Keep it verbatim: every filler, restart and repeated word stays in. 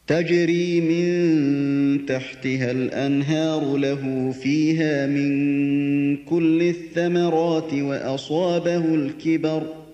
تجري من تحتها الأنهار له فيها من كل الثمرات وأصابه الكبر